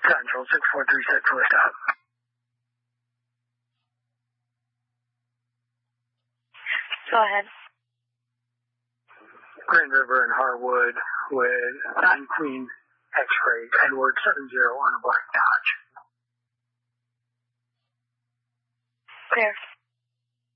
Central, 6436, full stop. Go ahead. Grand River and Harwood with 9 Queen X-ray, Edward 70 on a black Dodge. Clear.